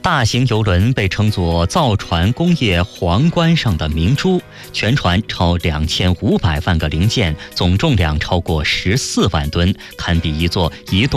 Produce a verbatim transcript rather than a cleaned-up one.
大型邮轮被称作造船工业皇冠上的明珠，全船超两千五百万个零件，总重量超过十四万吨，堪比一座移动